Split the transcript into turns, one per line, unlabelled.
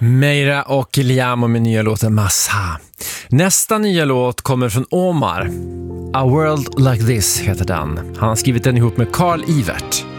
Meira och Liamo med nya låten Massa. Nästa nya låt kommer från Omar. A World Like This heter den. Han har skrivit den ihop med Carl Ivert.